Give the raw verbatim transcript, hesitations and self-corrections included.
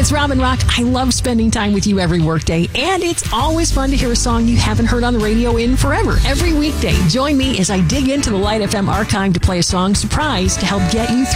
It's Robin Rock. I love spending time with you every workday, and it's always fun to hear a song you haven't heard on the radio in forever. Every weekday, join me as I dig into the Light F M archive to play a song surprise to help get you through